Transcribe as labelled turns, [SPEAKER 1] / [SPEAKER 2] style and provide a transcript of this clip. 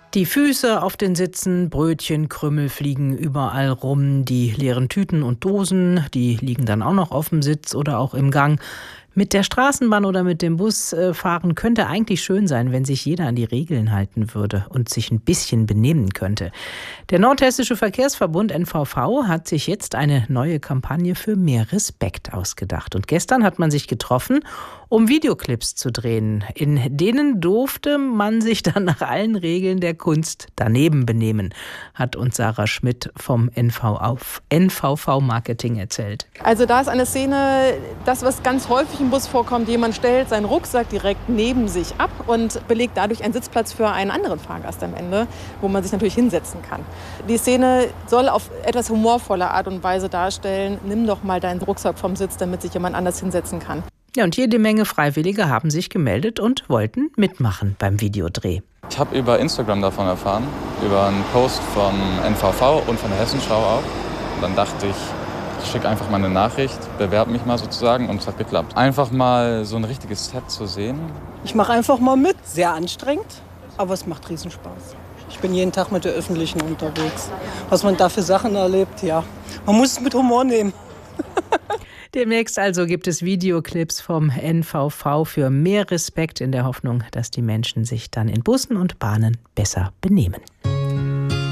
[SPEAKER 1] Die Füße auf den Sitzen, Brötchen, Krümel fliegen überall rum. Die leeren Tüten und Dosen, die liegen dann auch noch auf dem Sitz oder auch im Gang. Mit der Straßenbahn oder mit dem Bus fahren könnte eigentlich schön sein, wenn sich jeder an die Regeln halten würde und sich ein bisschen benehmen könnte. Der Nordhessische Verkehrsverbund NVV hat sich jetzt eine neue Kampagne für mehr Respekt ausgedacht. Und gestern hat man sich getroffen, um Videoclips zu drehen. In denen durfte man sich dann nach allen Regeln der Kunst daneben benehmen, hat uns Sarah Schmidt vom NVV Marketing erzählt.
[SPEAKER 2] Also da ist eine Szene, das was ganz häufig im Bus vorkommt, jemand stellt seinen Rucksack direkt neben sich ab und belegt dadurch einen Sitzplatz für einen anderen Fahrgast am Ende, wo man sich natürlich hinsetzen kann. Die Szene soll auf etwas humorvolle Art und Weise darstellen, nimm doch mal deinen Rucksack vom Sitz, damit sich jemand anders hinsetzen kann.
[SPEAKER 1] Ja, und jede Menge Freiwillige haben sich gemeldet und wollten mitmachen beim Videodreh.
[SPEAKER 3] Ich habe über Instagram davon erfahren, über einen Post vom NVV und von der Hessenschau auch. Und dann dachte ich schicke einfach mal eine Nachricht, bewerbe mich mal sozusagen, und es hat geklappt. Einfach mal so ein richtiges Set zu sehen.
[SPEAKER 4] Ich mache einfach mal mit. Sehr anstrengend, aber es macht Riesenspaß. Ich bin jeden Tag mit der Öffentlichen unterwegs. Was man da für Sachen erlebt, ja. Man muss es mit Humor nehmen.
[SPEAKER 1] Demnächst also gibt es Videoclips vom NVV für mehr Respekt in der Hoffnung, dass die Menschen sich dann in Bussen und Bahnen besser benehmen.